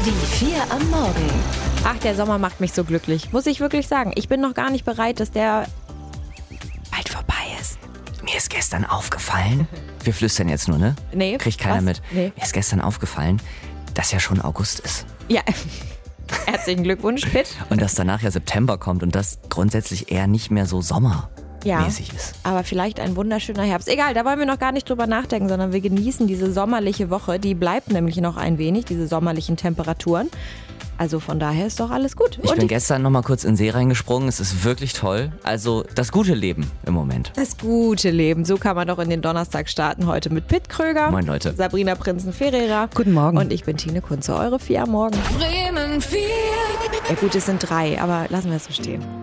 Die 4 am Morgen. Ach, der Sommer macht mich so glücklich, muss ich wirklich sagen. Ich bin noch gar nicht bereit, dass der bald vorbei ist. Mir ist gestern aufgefallen, wir flüstern jetzt nur, ne? Nee. Kriegt keiner was? mit. Nee. Mir ist gestern aufgefallen, dass ja schon August ist. Ja, herzlichen Glückwunsch, Pitt. Und dass danach ja September kommt und das grundsätzlich eher nicht mehr so sommermäßig ist. Aber vielleicht ein wunderschöner Herbst. Egal, da wollen wir noch gar nicht drüber nachdenken, sondern wir genießen diese sommerliche Woche. Die bleibt nämlich noch ein wenig, diese sommerlichen Temperaturen. Also von daher ist doch alles gut. Ich bin gestern noch mal kurz in den See reingesprungen. Es ist wirklich toll. Also das gute Leben im Moment. Das gute Leben. So kann man doch in den Donnerstag starten. Heute mit Pitt Kröger. Moin, Leute. Sabrina Prinzen-Ferreira. Guten Morgen. Und ich bin Tine Kunze, eure 4 am Morgen. Bremen 4. Ja gut, es sind 3, aber lassen wir es so stehen.